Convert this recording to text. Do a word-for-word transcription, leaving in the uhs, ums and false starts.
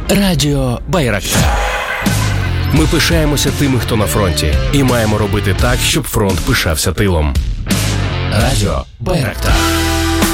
Радіо Байрактар. Ми пишаємося тими, хто на фронті, і маємо робити так, щоб фронт пишався тилом. Радіо Байрактар.